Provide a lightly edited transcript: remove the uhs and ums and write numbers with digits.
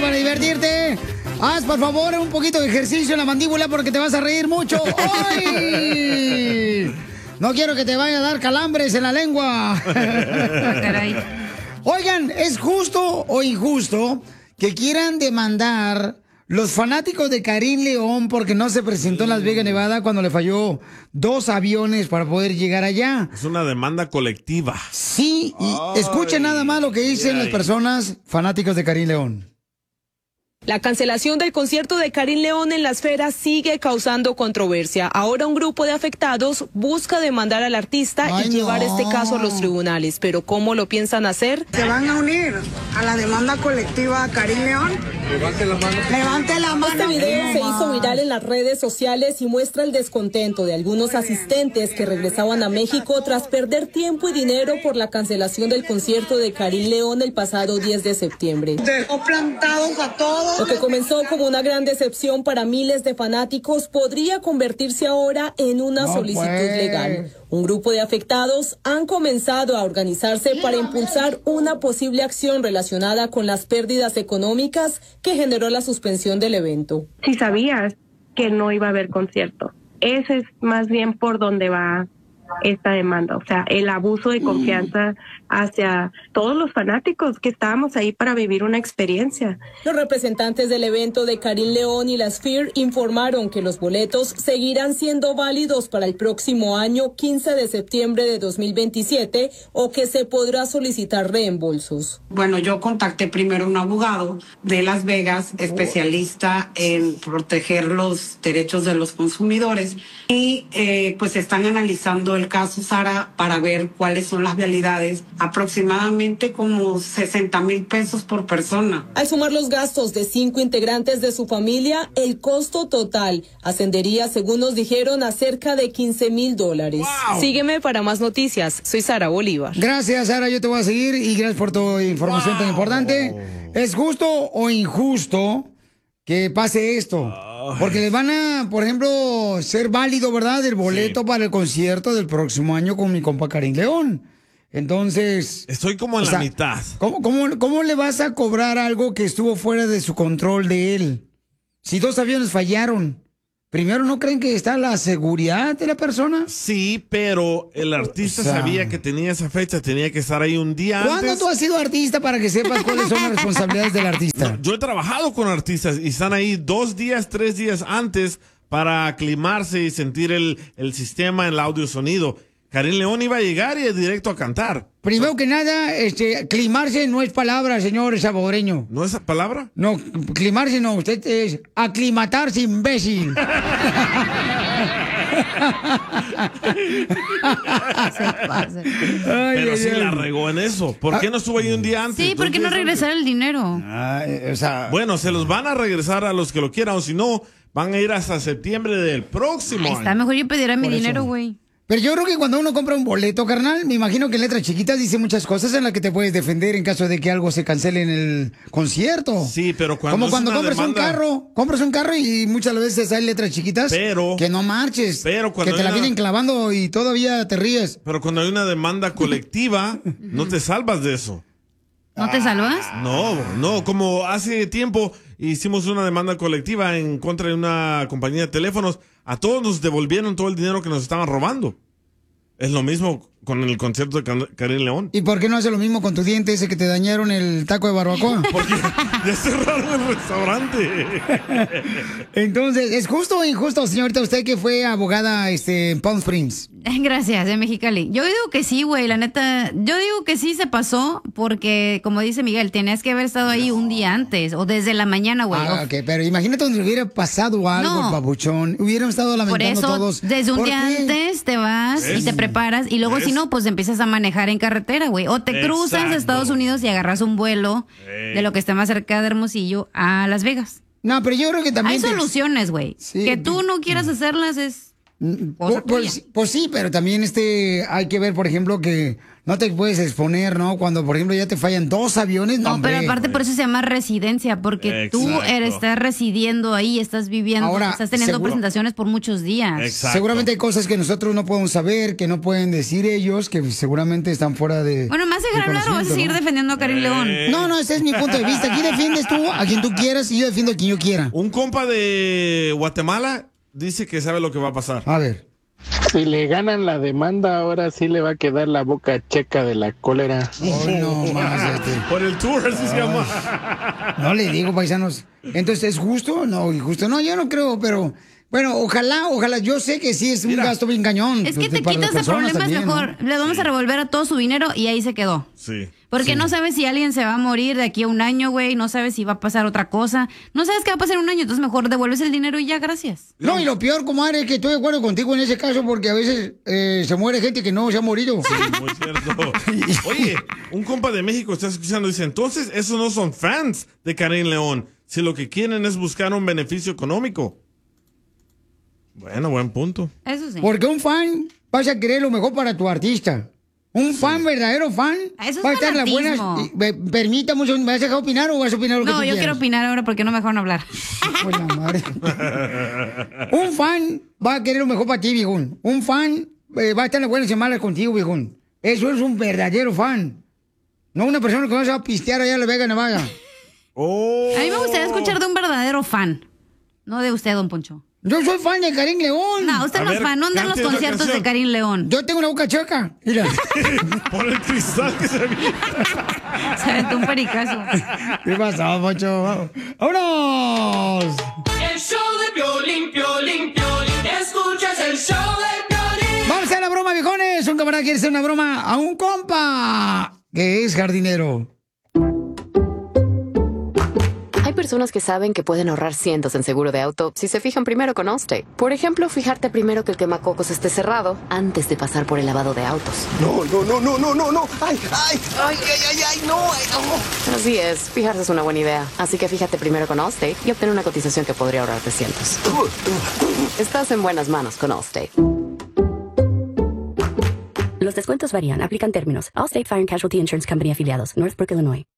para divertirte. Haz, por favor, un poquito de ejercicio en la mandíbula porque te vas a reír mucho. ¡Ay! No quiero que te vaya a dar calambres en la lengua. Oigan, ¿es justo o injusto que quieran demandar los fanáticos de Karim León porque no se presentó en Las Vegas, Nevada, cuando le falló 2 aviones para poder llegar allá? Es una demanda colectiva. Sí, y escuchen nada más lo que dicen las personas fanáticos de Karim León. La cancelación del concierto de Karim León en La Esfera sigue causando controversia. Ahora un grupo de afectados busca demandar al artista y llevar este caso a los tribunales. Pero ¿cómo lo piensan hacer? ¿Se van a unir a la demanda colectiva a Karim León? Levante la mano. Levante la mano. Este video se hizo viral en las redes sociales y muestra el descontento de algunos asistentes que regresaban a México tras perder tiempo y dinero por la cancelación del concierto de Karim León el pasado 10 de septiembre. Dejó plantados a todos. Lo que comenzó como una gran decepción para miles de fanáticos podría convertirse ahora en una solicitud legal. Un grupo de afectados han comenzado a organizarse para impulsar una posible acción relacionada con las pérdidas económicas que generó la suspensión del evento. Si sabías que no iba a haber concierto, ese es más bien por donde va esta demanda, o sea, el abuso de confianza hacia todos los fanáticos que estábamos ahí para vivir una experiencia. Los representantes del evento de Karim León y la Sphere informaron que los boletos seguirán siendo válidos para el próximo año 15 de septiembre de 2027 o que se podrá solicitar reembolsos. Bueno, yo contacté primero a un abogado de Las Vegas, especialista en proteger los derechos de los consumidores y pues están analizando el caso, Sara, para ver cuáles son las vialidades. Aproximadamente como 60,000 pesos por persona. Al sumar los gastos de 5 integrantes de su familia, el costo total ascendería, según nos dijeron, a cerca de $15,000. Wow. Sígueme para más noticias. Soy Sara Bolívar. Gracias, Sara. Yo te voy a seguir y gracias por tu información tan importante. ¿Es justo o injusto que pase esto? Porque les van a, por ejemplo, ser válido, ¿verdad?, el boleto para el concierto del próximo año con mi compa Karim León. Entonces... Estoy como en la mitad. ¿Cómo le vas a cobrar algo que estuvo fuera de su control de él? Si 2 aviones fallaron, primero, ¿no creen que está la seguridad de la persona? Sí, pero el artista sabía que tenía esa fecha, tenía que estar ahí un día antes. ¿Cuándo tú has sido artista para que sepas cuáles son las responsabilidades del artista? No, yo he trabajado con artistas y están ahí 2 días, 3 días antes para aclimarse y sentir el sistema, el audio sonido. Karim León iba a llegar y es directo a cantar. Primero que nada, climarse no es palabra, señor saboreño. ¿No es palabra? No, climarse no, usted es aclimatarse, imbécil. Pero sí la regó en eso. ¿Por qué no estuvo ahí un día antes? Sí, ¿por qué no regresar el dinero? Bueno, se los van a regresar a los que lo quieran, o si no, van a ir hasta septiembre del próximo año. Está mejor yo pediré mi dinero, güey. Pero yo creo que cuando uno compra un boleto, carnal, me imagino que en letras chiquitas dice muchas cosas en las que te puedes defender en caso de que algo se cancele en el concierto. Sí, pero cuando como cuando compras un carro y muchas veces hay letras chiquitas que no marches, pero que te la vienen clavando y todavía te ríes. Pero cuando hay una demanda colectiva, no te salvas de eso. ¿No te salvas? No, como hace tiempo hicimos una demanda colectiva en contra de una compañía de teléfonos, a todos nos devolvieron todo el dinero que nos estaban robando. Es lo mismo con el concierto de Karim León. ¿Y por qué no hace lo mismo con tu diente ese que te dañaron el taco de barbacoa? Porque ya cerraron el restaurante. Entonces, ¿es justo o injusto, señorita, usted que fue abogada en Palm Springs? Gracias, de Mexicali. Yo digo que sí, güey, la neta. Yo digo que sí se pasó porque, como dice Miguel, tenías que haber estado ahí un día antes o desde la mañana, güey. Ok, pero imagínate donde hubiera pasado algo, el papuchón. Hubiéramos estado lamentando por eso, todos. Desde un día antes te vas y te preparas y luego si no, pues empiezas a manejar en carretera, güey. O te cruzas a Estados Unidos y agarras un vuelo de lo que esté más cerca de Hermosillo a Las Vegas. No, pero yo creo que también... Hay soluciones, güey. Sí. Que tú no quieras hacerlas es... Pues sí, pero también hay que ver, por ejemplo, que no te puedes exponer, ¿no? Cuando, por ejemplo, ya te fallan 2 aviones, no, pero hombre. aparte por eso se llama residencia, porque estás residiendo ahí, estás viviendo, Ahora, estás teniendo presentaciones por muchos días. Exacto. Seguramente hay cosas que nosotros no podemos saber, que no pueden decir ellos, que seguramente están fuera de... Bueno, ¿más dejar hablar o vas a seguir defendiendo a Karim León? No, ese es mi punto de vista. Aquí defiendes tú a quien tú quieras y yo defiendo a quien yo quiera. Un compa de Guatemala dice que sabe lo que va a pasar. A ver. Si le ganan la demanda, ahora sí le va a quedar la boca checa de la cólera. Oh, no, más. Por el tour, así se llama. No le digo, paisanos. Entonces, ¿es justo? No, injusto. No, yo no creo, pero... Bueno, ojalá. Yo sé que sí es un gasto bien cañón. Es que te quitas de problemas también, mejor. ¿No? Le vamos a revolver a todo su dinero y ahí se quedó. Sí. Porque no sabes si alguien se va a morir de aquí a un año, güey. No sabes si va a pasar otra cosa. No sabes qué va a pasar en un año. Entonces mejor devuelves el dinero y ya, gracias. No, y lo peor, comadre, es que estoy de acuerdo contigo en ese caso porque a veces se muere gente que no se ha morido. Sí, muy cierto. Oye, un compa de México está escuchando y dice, entonces esos no son fans de Karim León. Si lo que quieren es buscar un beneficio económico. Bueno, buen punto. Eso sí. Porque un fan vas a querer lo mejor para tu artista. Un fan, verdadero fan, eso va a es estar en las buenas. Permítame, ¿me vas a dejar opinar o vas a opinar lo que tú No, yo quieras? quiero opinar ahora porque no me dejaron hablar. Pues la madre. Un fan va a querer lo mejor para ti, viejón. Un fan va a estar en las buenas y malas contigo, viejón. Eso es un verdadero fan. No una persona que vas a pistear allá en la Vega, Nevada. A mí me gustaría escuchar de un verdadero fan. No de usted, don Poncho. Yo soy fan de Karim León. No, usted no es fan, no anda en los conciertos de Karim León. Yo tengo una boca chueca. Mira. Por el cristal que se vio. Se aventó un pericazo. ¿Qué pasó, Poncho? ¡Vámonos! El show de Piolín, Piolín, Piolín. Escuchas el show de Piolín. Vamos a hacer la broma, viejones. Un camarada quiere hacer una broma a un compa que es jardinero. Hay personas que saben que pueden ahorrar cientos en seguro de auto si se fijan primero con Allstate. Por ejemplo, fijarte primero que el quemacocos esté cerrado antes de pasar por el lavado de autos. No. Ay, no. Así es, fijarse es una buena idea. Así que fíjate primero con Allstate y obtén una cotización que podría ahorrarte cientos. Estás en buenas manos con Allstate. Los descuentos varían. Aplican términos. Allstate Fire and Casualty Insurance Company afiliados. Northbrook, Illinois.